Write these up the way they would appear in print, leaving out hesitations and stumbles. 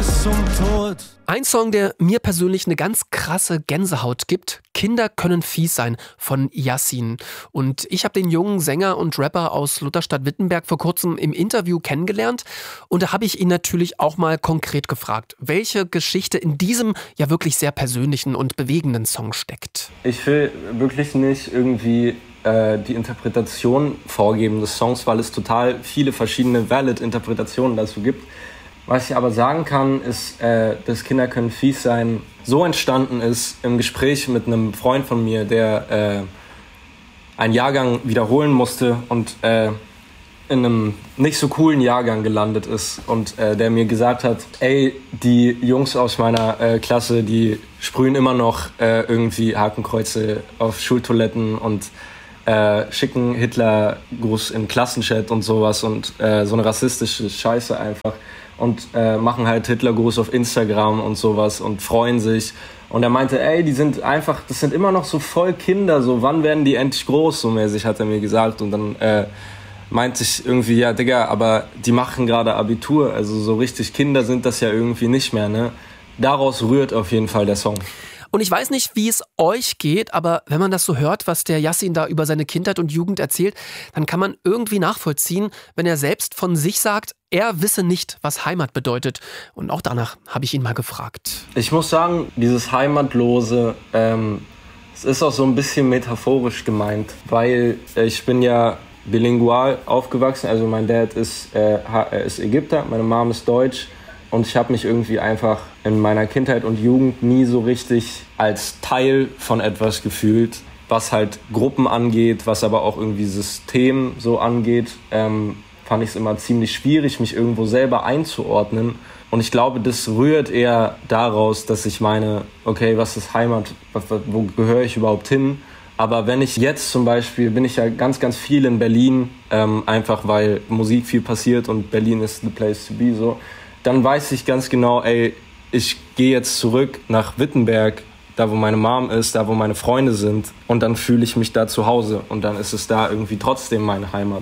bis zum Tod. Ein Song, der mir persönlich eine ganz krasse Gänsehaut gibt. Kinder können fies sein von Yassin. Und ich habe den jungen Sänger und Rapper aus Lutherstadt-Wittenberg vor kurzem im Interview kennengelernt. Und da habe ich ihn natürlich auch mal konkret gefragt, welche Geschichte in diesem ja wirklich sehr persönlichen und bewegenden Song steckt. Ich will wirklich nicht irgendwie die Interpretation vorgeben des Songs, weil es total viele verschiedene Valid-Interpretationen dazu gibt. Was ich aber sagen kann, ist, dass Kinder können fies sein, so entstanden ist im Gespräch mit einem Freund von mir, der einen Jahrgang wiederholen musste und in einem nicht so coolen Jahrgang gelandet ist und der mir gesagt hat, ey, die Jungs aus meiner Klasse, die sprühen immer noch irgendwie Hakenkreuze auf Schultoiletten und schicken Hitler-Gruß im Klassenchat und sowas und so eine rassistische Scheiße einfach. Und machen halt Hitlergruß auf Instagram und sowas und freuen sich. Und er meinte, ey, die sind einfach, das sind immer noch so voll Kinder, so wann werden die endlich groß, so mäßig, hat er mir gesagt. Und dann meinte ich irgendwie, ja Digga, aber die machen gerade Abitur, also so richtig Kinder sind das ja irgendwie nicht mehr, ne? Daraus rührt auf jeden Fall der Song. Und ich weiß nicht, wie es euch geht, aber wenn man das so hört, was der Yassin da über seine Kindheit und Jugend erzählt, dann kann man irgendwie nachvollziehen, wenn er selbst von sich sagt, er wisse nicht, was Heimat bedeutet. Und auch danach habe ich ihn mal gefragt. Ich muss sagen, dieses Heimatlose, es ist auch so ein bisschen metaphorisch gemeint, weil ich bin ja bilingual aufgewachsen, also mein Dad ist Ägypter, meine Mom ist Deutsch. Und ich habe mich irgendwie einfach in meiner Kindheit und Jugend nie so richtig als Teil von etwas gefühlt, was halt Gruppen angeht, was aber auch irgendwie System so angeht, fand ich es immer ziemlich schwierig, mich irgendwo selber einzuordnen. Und ich glaube, das rührt eher daraus, dass ich meine, okay, was ist Heimat, wo gehöre ich überhaupt hin? Aber wenn ich jetzt zum Beispiel, bin ich ja ganz, ganz viel in Berlin, einfach weil Musik viel passiert und Berlin ist the place to be so. Dann weiß ich ganz genau, ey, ich gehe jetzt zurück nach Wittenberg, da wo meine Mom ist, da wo meine Freunde sind und dann fühle ich mich da zu Hause und dann ist es da irgendwie trotzdem meine Heimat.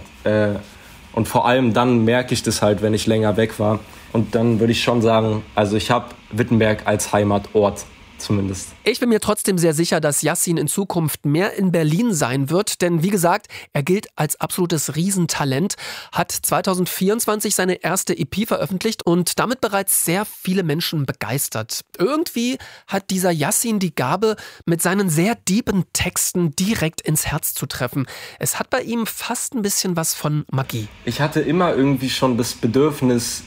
Und vor allem dann merke ich das halt, wenn ich länger weg war und dann würde ich schon sagen, also ich habe Wittenberg als Heimatort. Zumindest. Ich bin mir trotzdem sehr sicher, dass Yassin in Zukunft mehr in Berlin sein wird, denn wie gesagt, er gilt als absolutes Riesentalent, hat 2024 seine erste EP veröffentlicht und damit bereits sehr viele Menschen begeistert. Irgendwie hat dieser Yassin die Gabe, mit seinen sehr deepen Texten direkt ins Herz zu treffen. Es hat bei ihm fast ein bisschen was von Magie. Ich hatte immer irgendwie schon das Bedürfnis,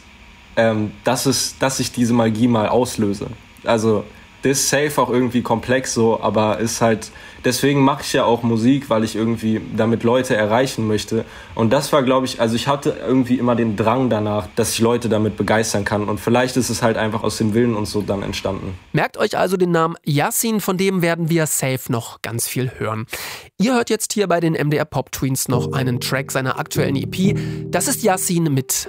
dass ich diese Magie mal auslöse. Also das ist safe auch irgendwie komplex so, aber ist halt, deswegen mache ich ja auch Musik, weil ich irgendwie damit Leute erreichen möchte. Und das war, glaube ich, also ich hatte irgendwie immer den Drang danach, dass ich Leute damit begeistern kann. Und vielleicht ist es halt einfach aus dem Willen und so dann entstanden. Merkt euch also den Namen Yassin, von dem werden wir safe noch ganz viel hören. Ihr hört jetzt hier bei den MDR Pop Tweens noch einen Track seiner aktuellen EP. Das ist Yassin mit